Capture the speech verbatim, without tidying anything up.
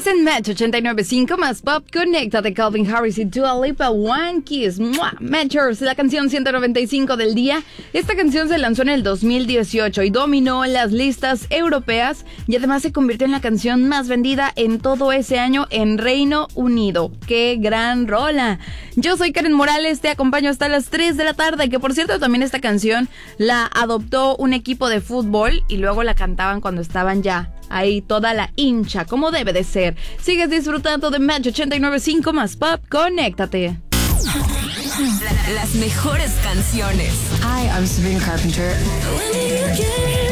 Estás en Match ochenta y nueve punto cinco más Pop. Conéctate, Calvin Harris y Dua Lipa, One Kiss. ¡Mua! Matchers, la canción ciento noventa y cinco del día. Esta canción se lanzó en el dos mil dieciocho y dominó las listas europeas y además se convirtió en la canción más vendida en todo ese año en Reino Unido. ¡Qué gran rola! Yo soy Karen Morales, te acompaño hasta las tres de la tarde, que por cierto también esta canción la adoptó un equipo de fútbol y luego la cantaban cuando estaban ya ahí toda la hincha, como debe de ser. Sigues disfrutando de Match ochenta y nueve punto cinco más Pop. Conéctate. La, las mejores canciones. Hi, I'm Sabrina Carpenter. When you get